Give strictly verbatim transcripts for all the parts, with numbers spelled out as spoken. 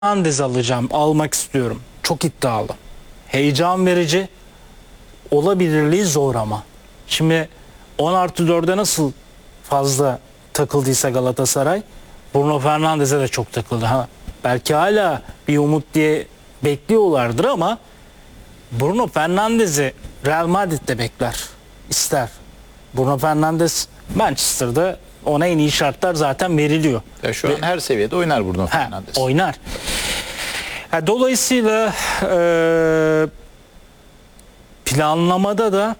Fernandes alacağım, almak istiyorum. Çok iddialı. Heyecan verici, olabilirliği zor ama. Şimdi on artı dörde nasıl fazla takıldıysa Galatasaray, Bruno Fernandes'e de çok takıldı. Ha, belki hala bir umut diye bekliyorlardır ama Bruno Fernandes'i Real Madrid'de bekler, ister. Bruno Fernandes Manchester'da ona en iyi şartlar zaten veriliyor. Ya şu an her seviyede oynar Bruno Fernandes. Ha, oynar. Ha, dolayısıyla e, planlamada da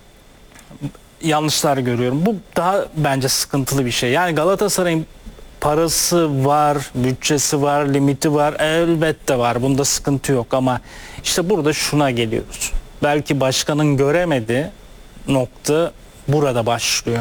yanlışlar görüyorum. Bu daha bence sıkıntılı bir şey. Yani Galatasaray'ın parası var, bütçesi var, limiti var. Elbette var. Bunda sıkıntı yok ama işte burada şuna geliyoruz. Belki başkanın göremediği nokta burada başlıyor.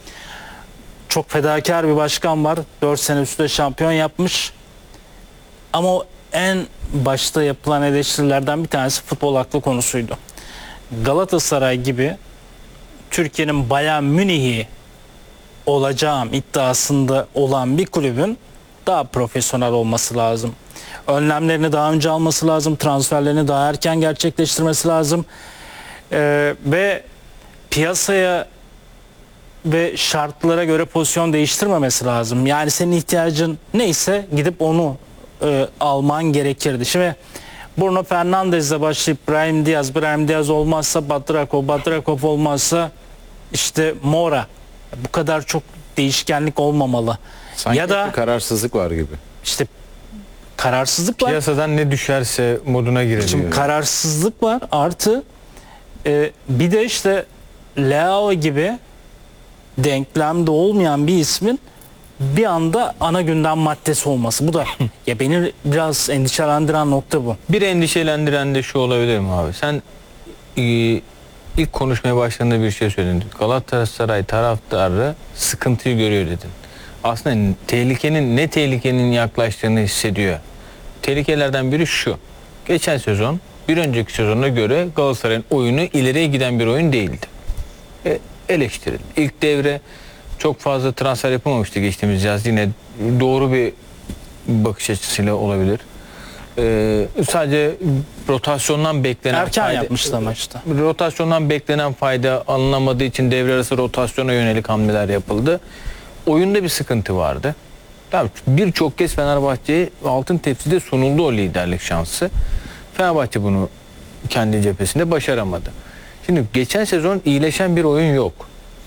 Çok fedakar bir başkan var. dört sene üstte şampiyon yapmış. Ama o en başta yapılan eleştirilerden bir tanesi futbol aklı konusuydu. Galatasaray gibi Türkiye'nin Bayern Münih'i olacağım iddiasında olan bir kulübün daha profesyonel olması lazım. Önlemlerini daha önce alması lazım. Transferlerini daha erken gerçekleştirmesi lazım. Ee, ve piyasaya ve şartlara göre pozisyon değiştirmemesi lazım. Yani senin ihtiyacın neyse gidip onu e, alman gerekirdi. Şimdi Bruno Fernandes'le başlayıp Brahim Diaz, Brahim Diaz olmazsa Batrakov, Batrakov olmazsa işte Mora. Bu kadar çok değişkenlik olmamalı. Sanki ya da bir kararsızlık var gibi. işte kararsızlık var. Piyasadan ne düşerse moduna giriliyor. Şimdi kararsızlık var artı e, bir de işte Leao gibi denklemde olmayan bir ismin bir anda ana gündem maddesi olması. Bu da ya beni biraz endişelendiren nokta bu. Bir endişelendiren de şu olabilir mi abi? Sen e, ilk konuşmaya başladığında bir şey söyledin. Galatasaray taraftarı sıkıntıyı görüyor dedin. Aslında tehlikenin ne tehlikenin yaklaştığını hissediyor. Tehlikelerden biri şu. Geçen sezon bir önceki sezona göre Galatasaray'ın oyunu ileriye giden bir oyun değildi. E, eleştirildi. İlk devre çok fazla transfer yapılmamıştı geçtiğimiz yaz. Yine doğru bir bakış açısıyla olabilir. Ee, sadece rotasyondan beklenen Erken fayda, yapmıştı ama işte. rotasyondan beklenen fayda alınamadığı için devre arası rotasyona yönelik hamleler yapıldı. Oyunda bir sıkıntı vardı. Tabii birçok kez Fenerbahçe'ye altın tepside sunuldu o liderlik şansı. Fenerbahçe bunu kendi cephesinde başaramadı. Şimdi geçen sezon iyileşen bir oyun yok.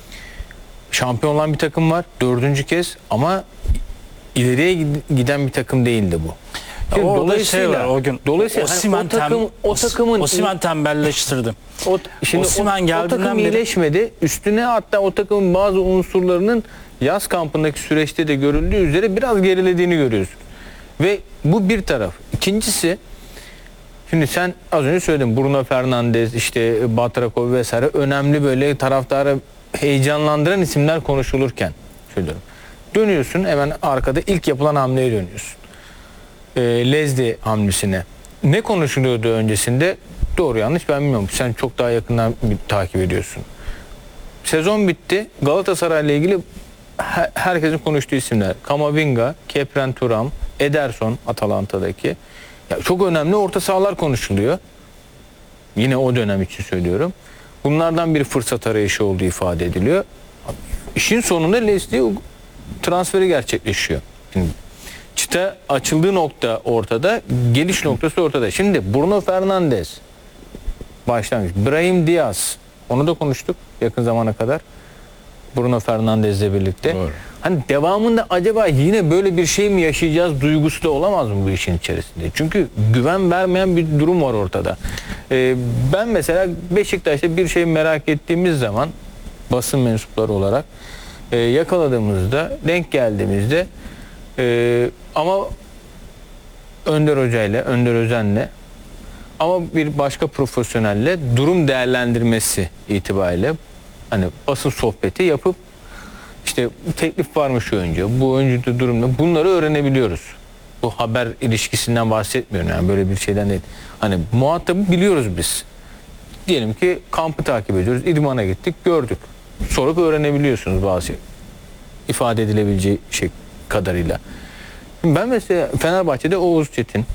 Şampiyon olan bir takım var dördüncü kez ama ileriye giden bir takım değildi bu. Şimdi dolayısıyla şey var, o gün dolayısıyla Osimhen hani o takım o takımın Osimhen tembelleştirdi. O, şimdi Osimhen o, o geldiğinden takım beri iyileşmedi. Üstüne hatta o takımın bazı unsurlarının yaz kampındaki süreçte de görüldüğü üzere biraz gerilediğini görüyoruz. Ve bu bir taraf. İkincisi, şimdi sen az önce söyledin, Bruno Fernandes, işte Batrakov vesaire önemli böyle taraftarı heyecanlandıran isimler konuşulurken söylüyorum. Dönüyorsun hemen arkada ilk yapılan hamleye dönüyorsun. E, Lezdi hamlesine. Ne konuşuluyordu öncesinde? Doğru yanlış ben bilmiyorum. Sen çok daha yakından bir takip ediyorsun. Sezon bitti. Galatasaray'la ilgili her, herkesin konuştuğu isimler. Camavinga, Kepren Thuram, Ederson Atalanta'daki. Ya çok önemli orta sahalar konuşuluyor. Yine o dönem için söylüyorum. Bunlardan bir fırsat arayışı olduğu ifade ediliyor. İşin sonunda Lezdi transferi gerçekleşiyor. Şimdi çıta açıldığı nokta ortada, geliş noktası ortada. Şimdi Bruno Fernandes başlangıç. Brahim Diaz, onu da konuştuk yakın zamana kadar. Bruno Fernandes'le birlikte. Doğru. Hani devamında acaba yine böyle bir şey mi yaşayacağız duygusu da olamaz mı bu işin içerisinde? Çünkü güven vermeyen bir durum var ortada. Ee, ben mesela Beşiktaş'ta bir şey merak ettiğimiz zaman basın mensupları olarak e, yakaladığımızda, denk geldiğimizde e, ama Önder Hoca ile, Önder Özen'le ama bir başka profesyonelle durum değerlendirmesi itibariyle hani basın sohbeti yapıp işte teklif varmış şu oyuncu, bu oyuncu durumda bunları öğrenebiliyoruz. Bu haber ilişkisinden bahsetmiyorum yani böyle bir şeyden değil. Hani muhatabı biliyoruz biz. Diyelim ki kampı takip ediyoruz, idmana gittik, gördük. Sorup öğrenebiliyorsunuz bazı ifade edilebileceği şey kadarıyla. Şimdi ben mesela Fenerbahçe'de Oğuz Çetin,